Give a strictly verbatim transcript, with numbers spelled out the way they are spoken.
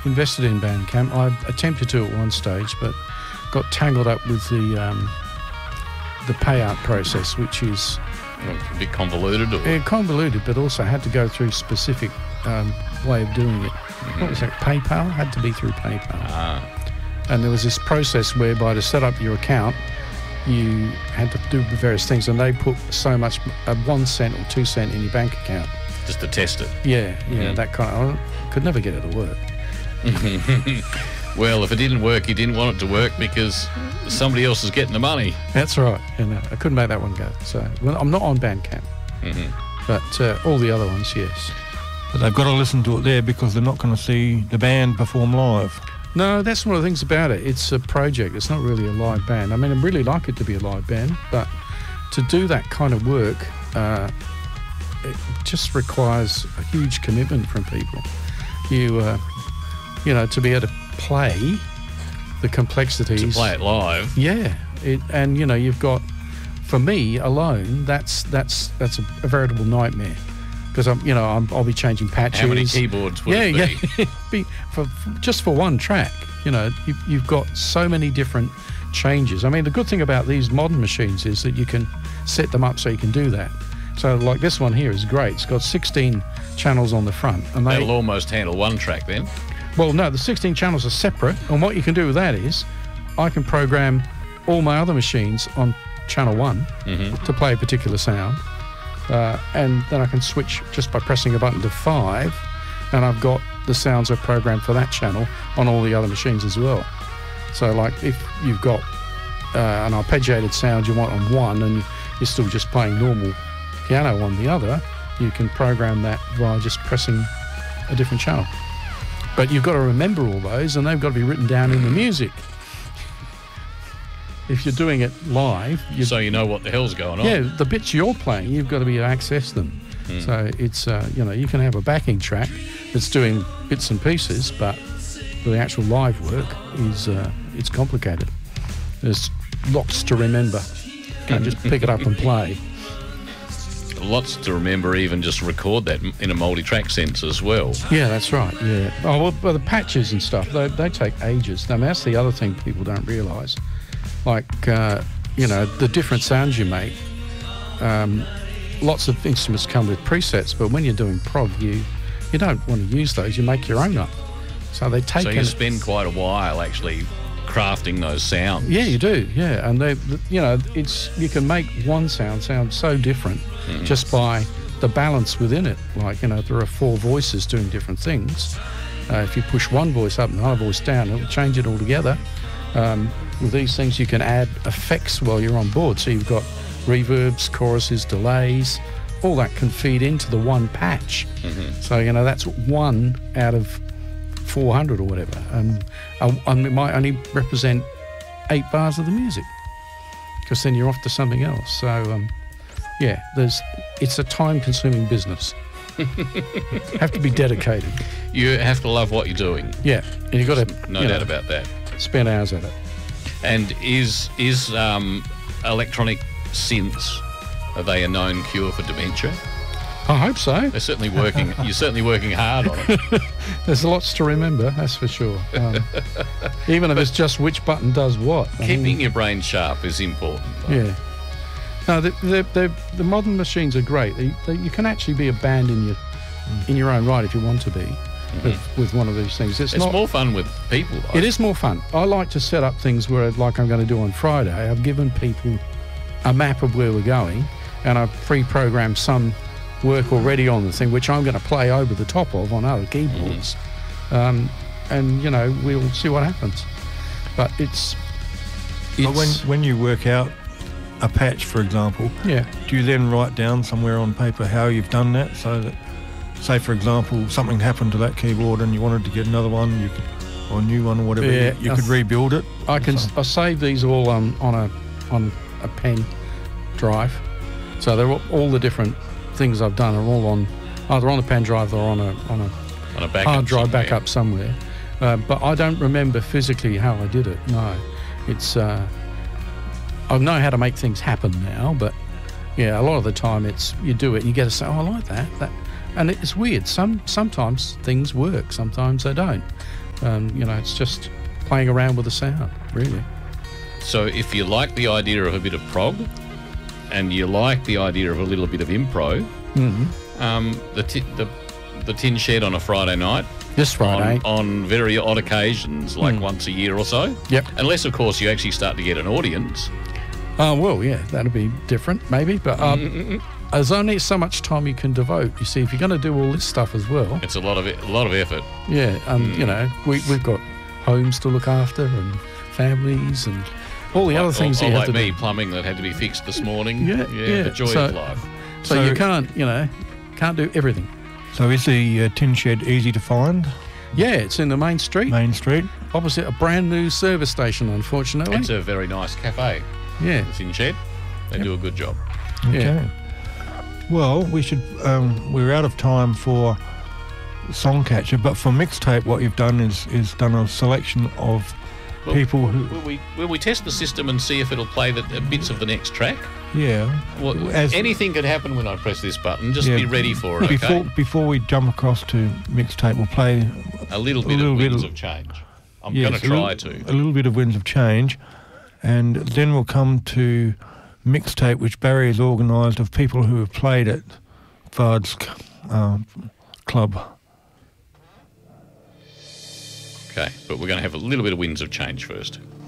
invested in Bandcamp. I attempted to at one stage, but got tangled up with the um, the payout process, which is a bit convoluted. Or? Yeah, convoluted, but also had to go through specific um, way of doing it. Mm-hmm. What was that? PayPal? Had to be through PayPal. Ah. And there was this process whereby to set up your account, you had to do various things, and they put so much, uh, one cent or two cent in your bank account. Just to test it. Yeah, yeah, mm. that kind of. I could never get it to work. Well, if it didn't work, you didn't want it to work because somebody else is getting the money. That's right. You know, I couldn't make that one go. So well, I'm not on Bandcamp, mm-hmm. but uh, all the other ones, yes. But they've got to listen to it there because they're not going to see the band perform live. No, that's one of the things about it. It's a project. It's not really a live band. I mean, I'd really like it to be a live band, but to do that kind of work, uh, it just requires a huge commitment from people. You, uh, you know, to be able to play the complexities. To play it live. Yeah, it, and you know, you've got, for me alone, that's that's that's a, a veritable nightmare. Because I'm, you know, I'm, I'll be changing patches. How many keyboards would yeah, it be? Yeah, be for, for just for one track. You know, you've, you've got so many different changes. I mean, the good thing about these modern machines is that you can set them up so you can do that. So, like this one here is great. It's got sixteen channels on the front, and they, that'll almost handle one track then. Well, no, the sixteen channels are separate, and what you can do with that is, I can program all my other machines on channel one mm-hmm. to play a particular sound. Uh, and then I can switch just by pressing a button to five, and I've got the sounds are programmed for that channel on all the other machines as well. So, like, if you've got uh, an arpeggiated sound you want on one and you're still just playing normal piano on the other, you can program that via just pressing a different channel. But you've got to remember all those, and they've got to be written down in the music. If you're doing it live... So you know what the hell's going on. Yeah, the bits you're playing, you've got to be able to access them. Mm. So it's, uh, you know, you can have a backing track that's doing bits and pieces, but the actual live work is, uh, it's complicated. There's lots to remember. You can't just pick it up and play. Lots to remember, even just record that in a multi-track sense as well. Yeah, that's right, yeah. Oh, well, well the patches and stuff, they, they take ages. I mean, that's the other thing people don't realise. Like, uh, you know, the different sounds you make, um, lots of instruments come with presets, but when you're doing prog, you you don't want to use those, you make your own up. So they take... So you spend quite a while actually crafting those sounds. Yeah, you do, yeah. And they, you know, it's you can make one sound sound so different mm. just by the balance within it. Like, you know, there are four voices doing different things. Uh, if you push one voice up and another voice down, it'll change it altogether. Um, with these things you can add effects while you're on board, so you've got reverbs, choruses, delays, all that can feed into the one patch. Mm-hmm. So, you know, that's one out of four hundred or whatever, and, uh, and it might only represent eight bars of the music, because then you're off to something else. So um, yeah, there's it's a time consuming business. Have to be dedicated. You have to love what you're doing. Yeah, and you've got to, no you doubt know, about that. Spend hours at it. And is is um, electronic synths, are they a known cure for dementia? I hope so. They're certainly working. You're certainly working hard on it. There's lots to remember, that's for sure. Um, even if it's just which button does what. I Keeping mean, your brain sharp is important. Though. Yeah. No, the, the, the, the modern machines are great. They, they, you can actually be a band in your in your own right if you want to be mm-hmm. with, with one of these things. It's, it's not, more fun with people, though. It is more fun. I like to set up things where, like I'm going to do on Friday, I've given people a map of where we're going, and I've pre-programmed some work already on the thing, which I'm going to play over the top of on other keyboards. Mm-hmm. Um, and, you know, we'll see what happens. But it's... it's but when, when you work out a patch, for example, yeah. do you then write down somewhere on paper how you've done that, so that, say, for example, something happened to that keyboard and you wanted to get another one, you could, or a new one or whatever, yeah, you, you could rebuild it? I can I save these all um, on a on a pen drive. So they're all, all the different things I've done are all on either on a pen drive or on a on a, on a backup hard drive somewhere. backup somewhere. Uh, but I don't remember physically how I did it. No, it's uh, I know how to make things happen now, but yeah, a lot of the time it's you do it and you get to say, oh, I like that, that, and it's weird. Some sometimes things work, sometimes they don't. Um, you know, it's just playing around with the sound, really. So if you like the idea of a bit of prog, and you like the idea of a little bit of impro, Mm-hmm. um, the, ti- the the Tin Shed on a Friday night, This Friday. on, on very odd occasions, like once a year or so. Yep. Unless, of course, you actually start to get an audience. Oh, well, yeah, that'd be different, maybe. But um, there's only so much time you can devote. You see, if you're going to do all this stuff as well, It's a lot of a lot of effort. yeah, um, you know, we, we've got homes to look after and families and all the other Or- things or, that you like have to me, do. plumbing that had to be fixed this morning. Yeah, yeah. The joy So- of life. So, So- you can't, you know, can't do everything. So is the uh, Tin Shed easy to find? Yeah, it's in the main street, Main Street? opposite a brand new service station, unfortunately. It's a very nice cafe. yeah. It's in Shed. They do a good job. Okay. Yeah. Well, we should. Um, we're out of time for Songcatcher, but for mixtape, what you've done is is done a selection of Well, people who. Will we will we test the system and see if it'll play the uh, bits of the next track? Yeah. Well, As- anything could happen when I press this button. Just yeah, be ready for it. Before Okay. before we jump across to mixtape, we'll play A little bit little of bit winds of- of change. I'm yes, going to a little- try to. a little bit of Winds of Change, and then we'll come to mixtape, which Barry has organised of people who have played at Vard's uh, club. Okay, but we're going to have a little bit of winds of change first.